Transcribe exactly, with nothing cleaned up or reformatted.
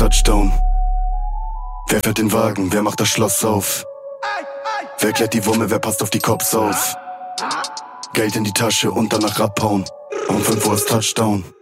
Touchdown? Wer fährt den Wagen, wer macht das Schloss auf? Wer klärt die Wumme, wer passt auf die Cops auf? Geld in die Tasche und danach abhauen. Um fünf Uhr ist Touchdown.